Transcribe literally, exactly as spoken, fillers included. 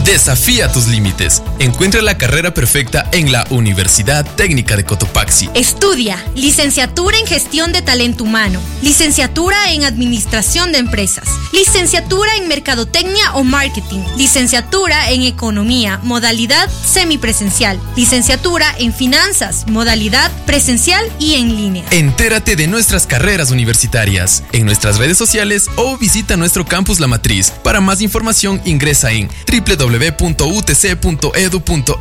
Desafía tus límites. Encuentra la carrera perfecta en la Universidad Técnica de Cotopaxi. Estudia licenciatura en Gestión de Talento Humano, licenciatura en Administración de Empresas, licenciatura en Mercadotecnia o Marketing, licenciatura en Economía, modalidad semipresencial, licenciatura en Finanzas, modalidad presencial y en línea. Entérate de nuestras carreras universitarias en nuestras redes sociales o visita nuestro campus La Matriz. Para más información ingresa en doble u doble u doble u punto u t c punto e d u punto